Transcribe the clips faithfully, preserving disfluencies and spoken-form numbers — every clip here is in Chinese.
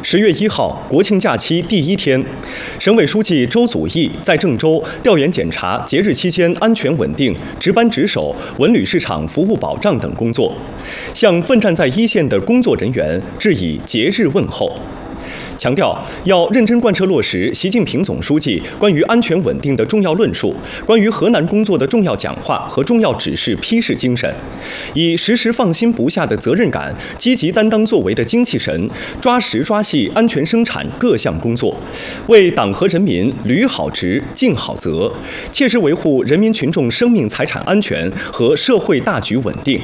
十月一号，国庆假期第一天，省委书记周祖义在郑州调研检查节日期间安全稳定、值班值守、文旅市场服务保障等工作，向奋战在一线的工作人员致以节日问候。强调要认真贯彻落实习近平总书记关于安全稳定的重要论述，关于河南工作的重要讲话和重要指示批示精神，以时时放心不下的责任感、积极担当作为的精气神，抓实抓细安全生产各项工作，为党和人民履好职、尽好责，切实维护人民群众生命财产安全和社会大局稳定。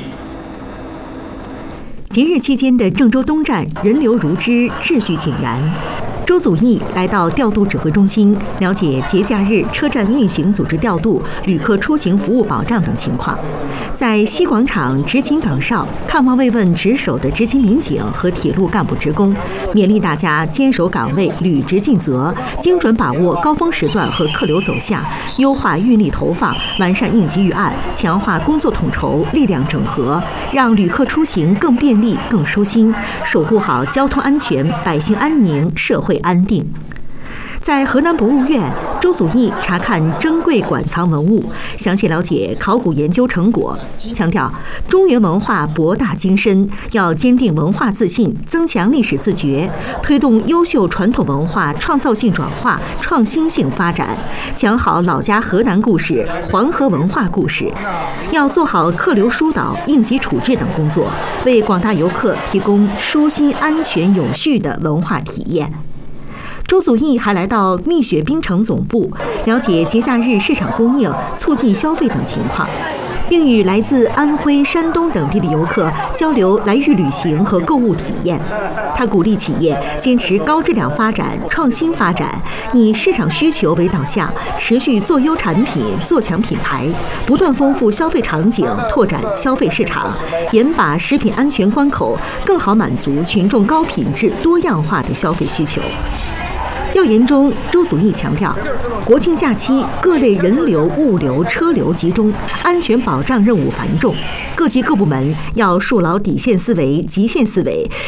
节日期间的郑州东站人流如织，秩序井然。周祖义来到调度指挥中心，了解节假日车站运行组织调度、旅客出行服务保障等情况。在西广场执勤岗哨看望慰问值守的执勤民警和铁路干部职工，勉励大家坚守岗位、履职尽责，精准把握高峰时段和客流走向，优化运力投放，完善应急预案，强化工作统筹、力量整合，让旅客出行更便利、更舒心，守护好交通安全、百姓安宁、社会安定。在河南博物院，周祖义查看珍贵馆藏文物，详细了解考古研究成果，强调中原文化博大精深，要坚定文化自信，增强历史自觉，推动优秀传统文化创造性转化、创新性发展，讲好老家河南故事、黄河文化故事，要做好客流疏导、应急处置等工作，为广大游客提供舒心、安全、有序的文化体验。周祖义还来到蜜雪冰城总部，了解节假日市场供应、促进消费等情况，并与来自安徽、山东等地的游客交流来渝旅行和购物体验。他鼓励企业坚持高质量发展、创新发展，以市场需求为导向，持续做优产品、做强品牌，不断丰富消费场景，拓展消费市场，严把食品安全关口，更好满足群众高品质、多样化的消费需求。调研中，周祖义强调，国庆假期各类人流、物流、车流集中，安全保障任务繁重，各级各部门要树牢底线思维、极限思维，